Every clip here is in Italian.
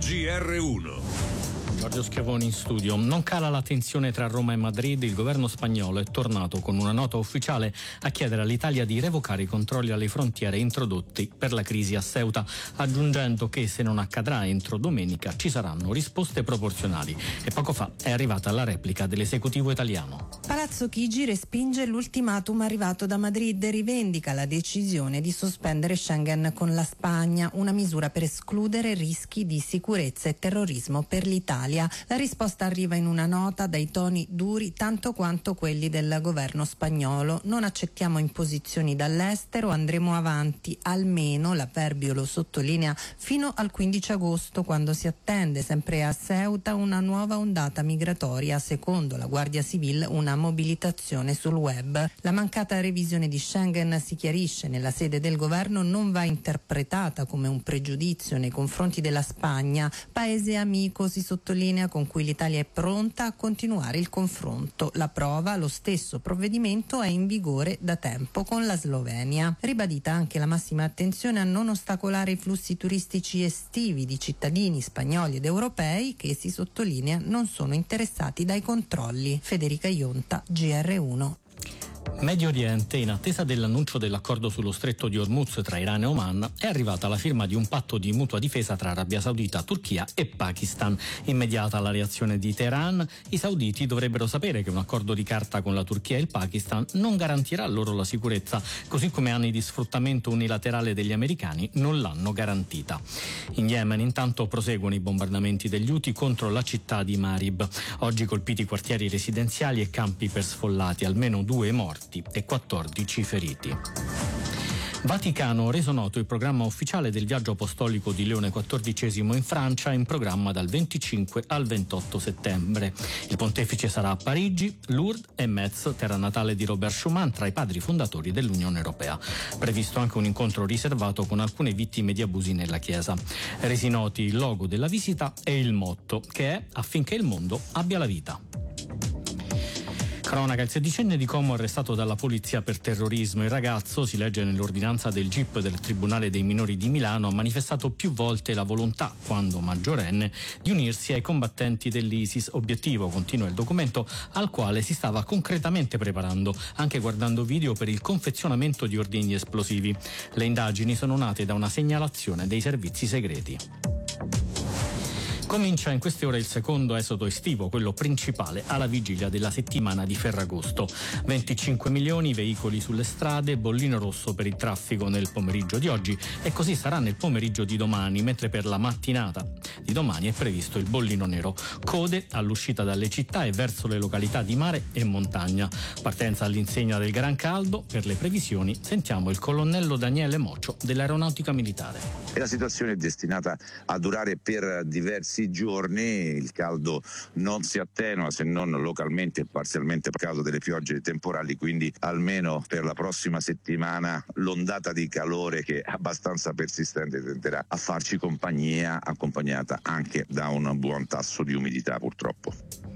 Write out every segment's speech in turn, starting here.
GR1. Giorgio Schiavoni in studio. Non cala la tensione tra Roma e Madrid. Il governo spagnolo è tornato con una nota ufficiale a chiedere all'Italia di revocare i controlli alle frontiere introdotti per la crisi a Ceuta, aggiungendo che se non accadrà entro domenica ci saranno risposte proporzionali. E poco fa è arrivata la replica dell'esecutivo italiano. Palazzo Chigi respinge l'ultimatum arrivato da Madrid e rivendica la decisione di sospendere Schengen con la Spagna, una misura per escludere rischi di sicurezza e terrorismo per l'Italia. La risposta arriva in una nota dai toni duri tanto quanto quelli del governo spagnolo. Non accettiamo imposizioni dall'estero, andremo avanti almeno, l'avverbio lo sottolinea, fino al 15 agosto, quando si attende sempre a Ceuta una nuova ondata migratoria, secondo la Guardia Civile una mobilitazione sul web. La mancata revisione di Schengen, si chiarisce nella sede del governo, non va interpretata come un pregiudizio nei confronti della Spagna, paese amico, si sottolinea, con cui l'Italia è pronta a continuare il confronto. La prova, lo stesso provvedimento è in vigore da tempo con la Slovenia. Ribadita anche la massima attenzione a non ostacolare i flussi turistici estivi di cittadini spagnoli ed europei che, si sottolinea, non sono interessati dai controlli. Federica Ionta, GR1. Medio Oriente, in attesa dell'annuncio dell'accordo sullo stretto di Hormuz tra Iran e Oman, è arrivata la firma di un patto di mutua difesa tra Arabia Saudita, Turchia e Pakistan. Immediata la reazione di Teheran, i sauditi dovrebbero sapere che un accordo di carta con la Turchia e il Pakistan non garantirà loro la sicurezza, così come anni di sfruttamento unilaterale degli americani non l'hanno garantita. In Yemen, intanto, proseguono i bombardamenti degli Houthi contro la città di Marib. Oggi colpiti quartieri residenziali e campi per sfollati, almeno 2 morti e 14 feriti. Vaticano, reso noto il programma ufficiale del viaggio apostolico di Leone XIV in Francia, in programma dal 25 al 28 settembre. Il pontefice sarà a Parigi, Lourdes e Metz, terra natale di Robert Schuman, tra i padri fondatori dell'Unione Europea. Previsto anche un incontro riservato con alcune vittime di abusi nella Chiesa. Resi noti il logo della visita e il motto, che è affinché il mondo abbia la vita. Cronaca, il sedicenne di Como arrestato dalla polizia per terrorismo. Il ragazzo, si legge nell'ordinanza del GIP del Tribunale dei Minori di Milano, ha manifestato più volte la volontà, quando maggiorenne, di unirsi ai combattenti dell'ISIS. Obiettivo, continua il documento, al quale si stava concretamente preparando, anche guardando video per il confezionamento di ordigni esplosivi. Le indagini sono nate da una segnalazione dei servizi segreti. Comincia in queste ore il secondo esodo estivo, quello principale, alla vigilia della settimana di Ferragosto. 25 milioni veicoli sulle strade, bollino rosso per il traffico nel pomeriggio di oggi, e così sarà nel pomeriggio di domani, mentre per la mattinata di domani è previsto il bollino nero. Code all'uscita dalle città e verso le località di mare e montagna. Partenza all'insegna del gran caldo. Per le previsioni sentiamo il colonnello Daniele Moccio dell'Aeronautica Militare. E la situazione è destinata a durare per diversi giorni. Il caldo non si attenua, se non localmente e parzialmente per causa delle piogge temporali, quindi almeno per la prossima settimana l'ondata di calore, che è abbastanza persistente, tenterà a farci compagnia, accompagnata anche da un buon tasso di umidità, purtroppo.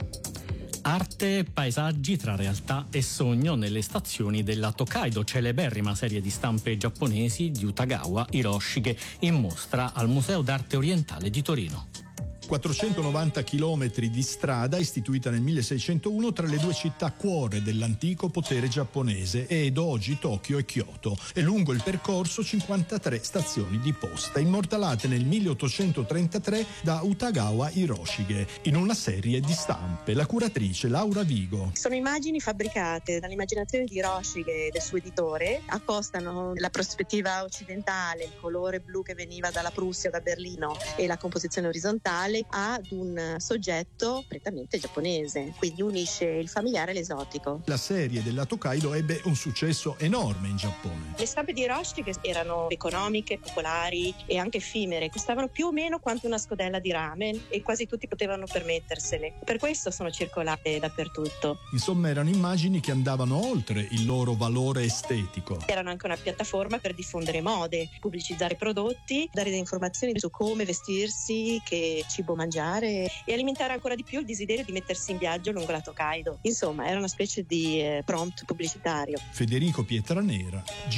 Arte, paesaggi tra realtà e sogno nelle stazioni della Tokaido, celeberrima serie di stampe giapponesi di Utagawa Hiroshige, in mostra al Museo d'Arte Orientale di Torino. 490 chilometri di strada istituita nel 1601 tra le due città cuore dell'antico potere giapponese, Edo-ji, Tokyo e Kyoto, e lungo il percorso 53 stazioni di posta, immortalate nel 1833 da Utagawa Hiroshige in una serie di stampe. La curatrice Laura Vigo. Sono immagini fabbricate dall'immaginazione di Hiroshige e del suo editore, accostano la prospettiva occidentale, il colore blu che veniva dalla Prussia, da Berlino, e la composizione orizzontale ad un soggetto prettamente giapponese, quindi unisce il familiare e l'esotico. La serie della Tokaido ebbe un successo enorme in Giappone. Le stampe di Hiroshige erano economiche, popolari e anche effimere, costavano più o meno quanto una scodella di ramen e quasi tutti potevano permettersele. Per questo sono circolate dappertutto. Insomma, erano immagini che andavano oltre il loro valore estetico. Erano anche una piattaforma per diffondere mode, pubblicizzare prodotti, dare delle informazioni su come vestirsi, che cibo mangiare, e alimentare ancora di più il desiderio di mettersi in viaggio lungo la Tokaido. Insomma, era una specie di prompt pubblicitario. Federico Pietranera,